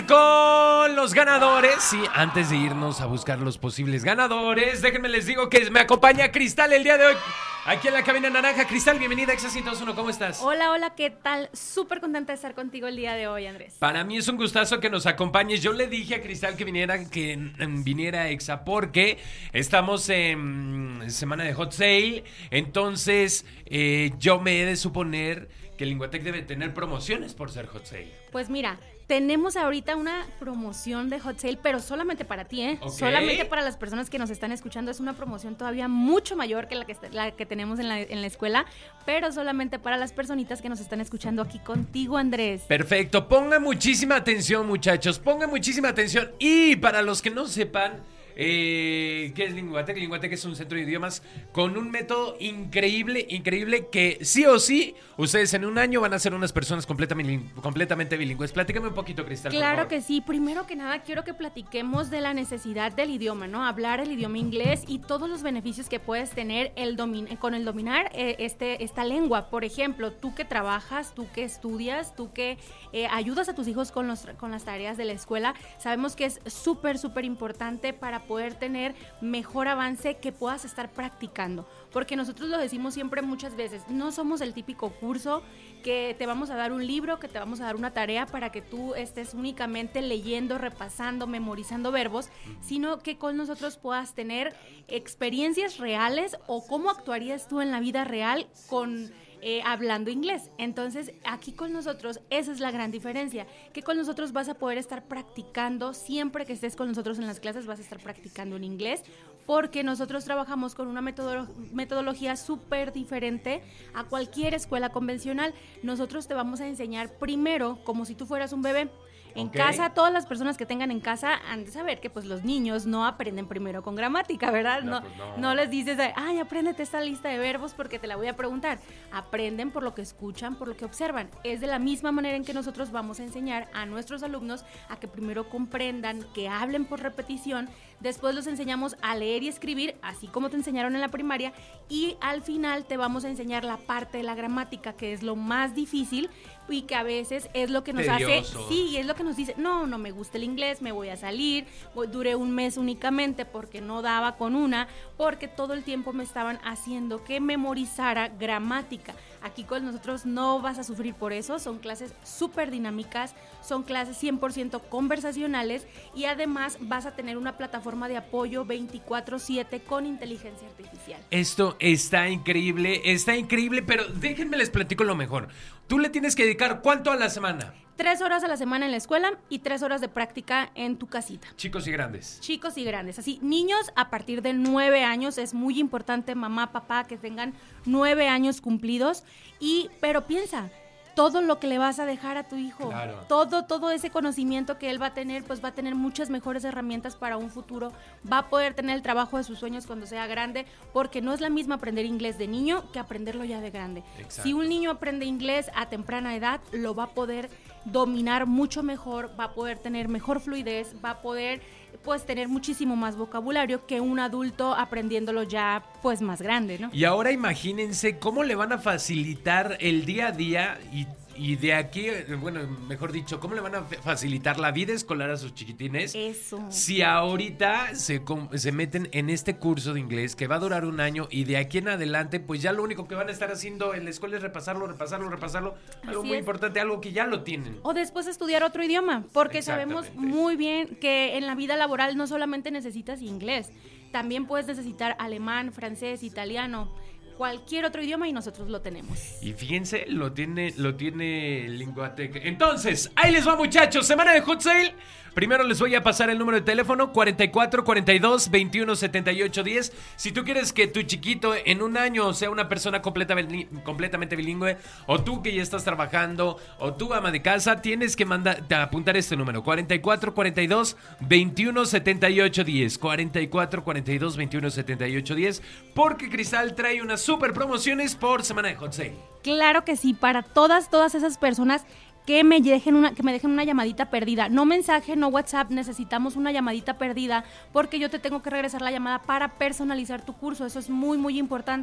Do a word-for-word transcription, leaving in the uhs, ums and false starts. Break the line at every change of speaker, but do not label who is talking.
ir con los ganadores. Sí, antes de irnos a buscar los posibles ganadores, déjenme les digo que me acompaña Cristal el día de hoy. Aquí en la cabina naranja. Cristal, bienvenida a Exa ciento dos punto uno, ¿cómo estás?
Hola, hola, ¿qué tal? Súper contenta de estar contigo el día de hoy, Andrés.
Para mí es un gustazo que nos acompañes. Yo le dije a Cristal que viniera, que viniera a Exa porque estamos en semana de Hot Sale. Entonces, eh, yo me he de suponer que el Linguatec debe tener promociones por ser Hot Sale.
Pues mira, tenemos ahorita una promoción de Hot Sale, pero solamente para ti, ¿eh?
Okay.
Solamente para las personas que nos están escuchando. Es una promoción todavía mucho mayor que la que, la que tenemos en la, en la escuela, pero solamente para las personitas que nos están escuchando aquí contigo, Andrés.
Perfecto, pongan muchísima atención, muchachos, pongan muchísima atención. Y para los que no sepan Eh, ¿qué es Linguatec? Linguatec es un centro de idiomas con un método increíble, increíble que sí o sí, ustedes en un año van a ser unas personas completamente, completamente bilingües. Platícame un poquito, Cristal, por
Claro
favor.
que sí. Primero que nada, quiero que platiquemos de la necesidad del idioma, ¿no? Hablar el idioma inglés y todos los beneficios que puedes tener el domin- con el dominar eh, este, esta lengua. Por ejemplo, tú que trabajas, tú que estudias, tú que eh, ayudas a tus hijos con, los, con las tareas de la escuela, sabemos que es súper, súper importante para poder tener mejor avance, que puedas estar practicando, porque nosotros lo decimos siempre muchas veces, no somos el típico curso que te vamos a dar un libro, que te vamos a dar una tarea para que tú estés únicamente leyendo, repasando, memorizando verbos, sino que con nosotros puedas tener experiencias reales o cómo actuarías tú en la vida real con Eh, hablando inglés. Entonces, aquí con nosotros, esa es la gran diferencia, que con nosotros vas a poder estar practicando, siempre que estés con nosotros en las clases vas a estar practicando en inglés, porque nosotros trabajamos con una metodolo- metodología súper diferente a cualquier escuela convencional. Nosotros te vamos a enseñar primero como si tú fueras un bebé. En
Okay.
casa, todas las personas que tengan en casa han de saber que pues los niños no aprenden primero con gramática, ¿verdad?
No,
No,
pues no.
no les dices, ay, apréndete esta lista de verbos porque te la voy a preguntar. Aprenden por lo que escuchan, por lo que observan. Es de la misma manera en que nosotros vamos a enseñar a nuestros alumnos a que primero comprendan, que hablen por repetición, después los enseñamos a leer y escribir, así como te enseñaron en la primaria, y al final te vamos a enseñar la parte de la gramática, que es lo más difícil y que a veces es lo que nos
Tedioso.
hace, sí, es lo que nos dice, no, no me gusta el inglés, me voy a salir, voy, duré un mes únicamente porque no daba con una, porque todo el tiempo me estaban haciendo que memorizara gramática. Aquí con nosotros no vas a sufrir por eso, son clases súper dinámicas, son clases cien por ciento conversacionales y además vas a tener una plataforma de apoyo veinticuatro siete con inteligencia artificial.
Esto está increíble, está increíble, pero déjenme les platico lo mejor. Tú le tienes que dedicar ¿cuánto a la semana?
Tres horas a la semana en la escuela y tres horas de práctica en tu casita.
Chicos y grandes.
Chicos y grandes, así, niños a partir de nueve años, es muy importante, mamá, papá, que tengan nueve años cumplidos, y, pero piensa, todo lo que le vas a dejar a tu hijo,
Claro.
todo, todo ese conocimiento que él va a tener, pues va a tener muchas mejores herramientas para un futuro, va a poder tener el trabajo de sus sueños cuando sea grande, porque no es la misma aprender inglés de niño que aprenderlo ya de grande.
Exacto.
Si un niño aprende inglés a temprana edad, lo va a poder dominar mucho mejor, va a poder tener mejor fluidez, va a poder pues tener muchísimo más vocabulario que un adulto aprendiéndolo ya pues más grande, ¿no?
Y ahora imagínense cómo le van a facilitar el día a día y, y de aquí, bueno, mejor dicho, cómo le van a facilitar la vida escolar a sus chiquitines.
Eso.
Si ahorita se, com- se meten en este curso de inglés que va a durar un año y de aquí en adelante, pues ya lo único que van a estar haciendo en la escuela es repasarlo, repasarlo, repasarlo. Algo
Así
muy
es.
importante, algo que ya lo tienen.
O después estudiar otro idioma, porque sabemos
Exactamente.
muy bien que en la vida laboral no solamente necesitas inglés, también puedes necesitar alemán, francés, italiano, cualquier otro idioma y nosotros lo tenemos.
Y fíjense, lo tiene, lo tiene Linguatec. Entonces, ahí les va, muchachos, semana de Hot Sale. Primero les voy a pasar el número de teléfono cuarenta y cuatro, cuarenta y dos, veintiuno, setenta y ocho, diez. Si tú quieres que tu chiquito en un año sea una persona completa, completamente bilingüe, o tú que ya estás trabajando, o tú ama de casa, tienes que mandar, apuntar este número, cuarenta y cuatro, cuarenta y dos, veintiuno, setenta y ocho, diez. cuarenta y cuatro, cuarenta y dos, veintiuno, setenta y ocho, diez. Porque Cristal trae unas super promociones por semana de Hot Sale.
Claro que sí, para todas, todas esas personas que me dejen una, que me dejen una llamadita perdida. No mensaje, no WhatsApp, necesitamos una llamadita perdida porque yo te tengo que regresar la llamada para personalizar tu curso. Eso es muy, muy importante.